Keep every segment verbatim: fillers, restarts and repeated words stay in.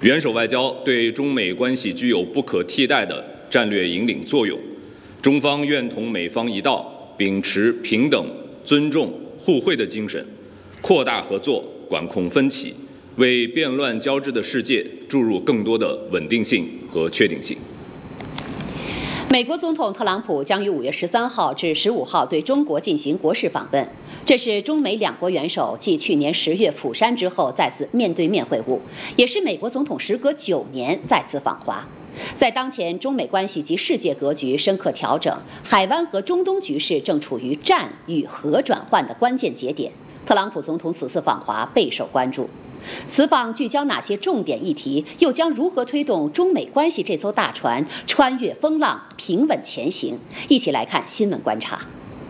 元首外交对中美关系具有不可替代的战略引领作用，中方愿同美方一道，秉持平等、尊重、互惠的精神，扩大合作，管控分歧，为变乱交织的世界注入更多的稳定性和确定性。 美国总统特朗普将于五月十三号至十五号对中国进行国事访问，这是中美两国元首继去年十月釜山之后再次面对面会晤，也是美国总统时隔九年再次访华。在当前中美关系及世界格局深刻调整，海湾和中东局势正处于战与和转换的关键节点，特朗普总统此次访华备受关注。此访聚焦哪些重点议题，又将如何推动中美关系这艘大船穿越风浪，平稳前行？一起来看新闻观察。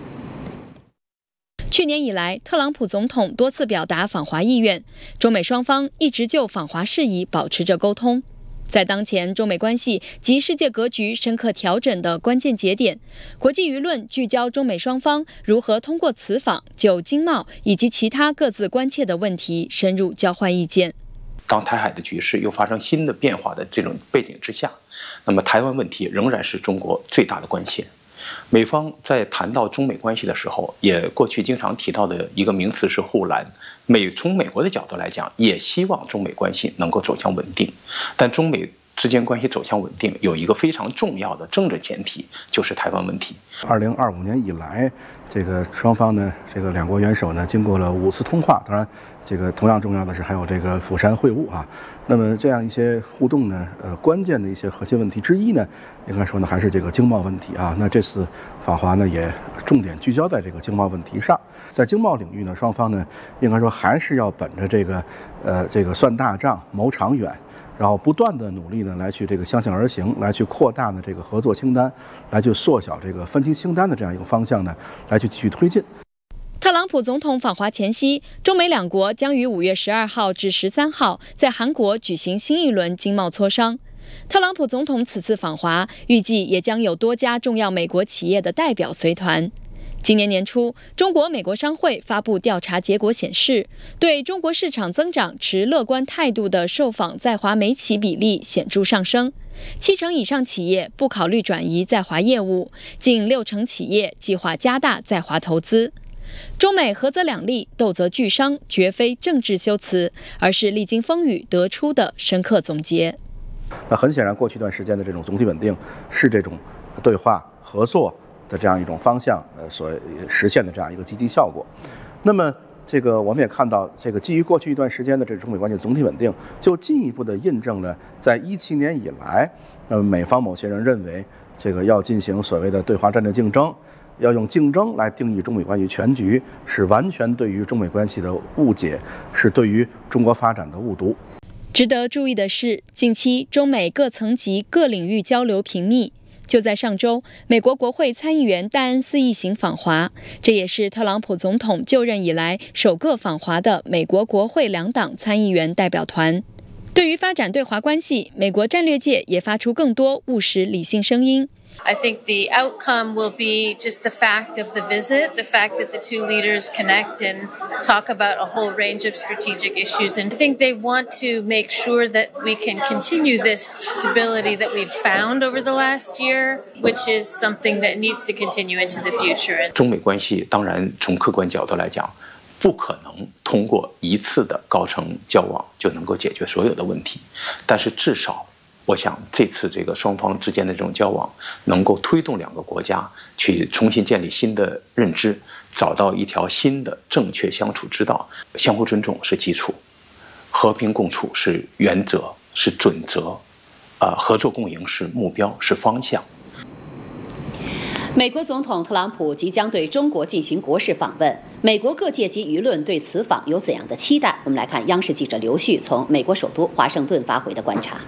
去年以来，特朗普总统多次表达访华意愿，中美双方一直就访华事宜保持着沟通。在当前中美关系及世界格局深刻调整的关键节点，国际舆论聚焦中美双方如何通过此访就经贸以及其他各自关切的问题深入交换意见。 当台海的局势又发生新的变化的这种背景之下，那么台湾问题仍然是中国最大的关切。美方在谈到中美关系的时候，也过去经常提到的一个名词是护栏。美从美国的角度来讲，也希望中美关系能够走向稳定，但中美之间关系走向稳定有一个非常重要的政治前提，就是台湾问题。 二零二五年以来，这个双方呢，这个两国元首呢，经过了五次通话，当然，这个同样重要的是还有这个釜山会晤啊。那么这样一些互动呢，呃，关键的一些核心问题之一呢，应该说呢，还是这个经贸问题啊。那这次访华呢，也重点聚焦在这个经贸问题上。在经贸领域呢，双方呢，应该说还是要本着这个，呃，这个算大账、谋长远。然后不断的努力呢，来去这个相向而行，来去扩大呢这个合作清单，来去缩小这个分歧清单的这样一个方向呢，来去继续推进。 特朗普总统访华前夕，中美两国将于五月十二号至十三号在韩国举行新一轮经贸磋商。特朗普总统此次访华，预计也将有多家重要美国企业的代表随团。今年年初，中国美国商会发布调查结果显示，对中国市场增长持乐观态度的受访在华美企比例显著上升，七成以上企业不考虑转移在华业务，近六成企业计划加大在华投资。中美合则两利，斗则俱伤，绝非政治修辞，而是历经风雨得出的深刻总结。 那很显然，过去一段时间的这种总体稳定，是这种对话合作的这样一种方向，呃，所实现的这样一个积极效果。那么，这个我们也看到，这个基于过去一段时间的这中美关系总体稳定，就进一步的印证了，在一七年以来，呃，美方某些人认为，这个要进行所谓的对华战略竞争，要用竞争来定义中美关系全局，是完全对于中美关系的误解，是对于中国发展的误读。 值得注意的是，近期中美各层级、各领域交流频密。就在上周，美国国会参议员戴恩斯一行访华，这也是特朗普总统就任以来首个访华的美国国会两党参议员代表团。对于发展对华关系，美国战略界也发出更多务实理性声音。 I think the outcome will be just the fact of the visit, the fact that the two leaders connect and talk about a whole range of strategic issues. And I think they want to make sure that we can continue this stability that we've found over the last year, which is something that needs to continue into the future. 中美关系当然从客观角度来讲，不可能通过一次的高层交往就能够解决所有的问题，但是至少我想这次这个双方之间的这种交往能够推动两个国家去重新建立新的认知，找到一条新的正确相处之道。相互尊重是基础，和平共处是原则，是准则，呃，合作共赢是目标，是方向。 美国总统特朗普即将对中国进行国事访问，美国各界及舆论对此访有怎样的期待？我们来看央视记者刘旭从美国首都华盛顿发回的观察。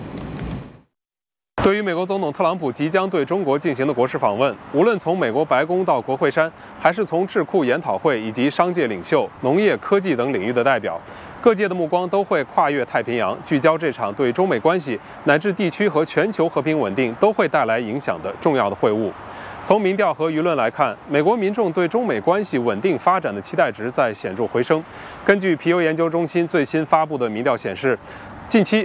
对于美国总统特朗普即将对中国进行的国事访问，无论从美国白宫到国会山，还是从智库研讨会以及商界领袖、农业、科技等领域的代表，各界的目光都会跨越太平洋，聚焦这场对中美关系乃至地区和全球和平稳定都会带来影响的重要的会晤。从民调和舆论来看，美国民众对中美关系稳定发展的期待值在显著回升。根据皮尤研究中心最新发布的民调显示，近期